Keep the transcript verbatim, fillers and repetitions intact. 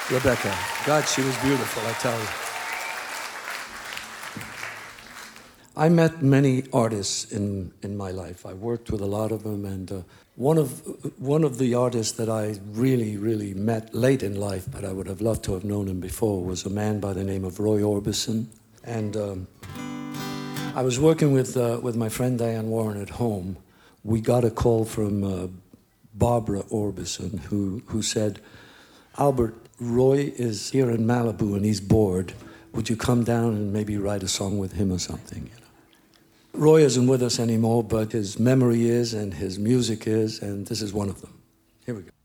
Rebecca. God, she was beautiful, I tell you. I met many artists in, in my life. I worked with a lot of them, and uh, one of one of the artists that I really, really met late in life, but I would have loved to have known him before, was a man by the name of Roy Orbison. And um, I was working with uh, with my friend Diane Warren at home. We got a call from uh, Barbara Orbison, who who said, "Albert, Roy is here in Malibu and he's bored. Would you come down and maybe write a song with him or something?" You know. Roy isn't with us anymore, but his memory is and his music is, and this is one of them. Here we go.